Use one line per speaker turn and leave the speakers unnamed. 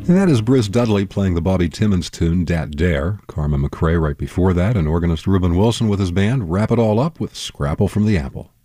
And that is Briss Dudley playing the Bobby Timmons tune, Dat Dare. Carmen McRae right before that, and organist Reuben Wilson with his band wrap it all up with Scrapple from the Apple.